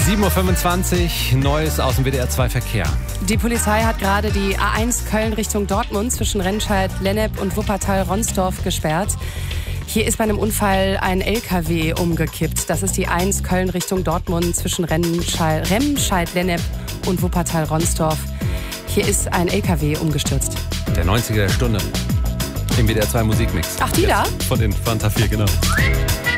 7.25 Uhr, Neues aus dem WDR 2 Verkehr. Die Polizei hat gerade die A1 Köln Richtung Dortmund zwischen Remscheid-Lennep und Wuppertal-Ronsdorf gesperrt. Hier ist bei einem Unfall ein LKW umgekippt. Das ist die A1 Köln Richtung Dortmund zwischen Remscheid-Lennep und Wuppertal-Ronsdorf. Hier ist ein LKW umgestürzt. Der 90er der Stunde im WDR 2 Musikmix. Ach, die da? Von den Fanta 4, genau.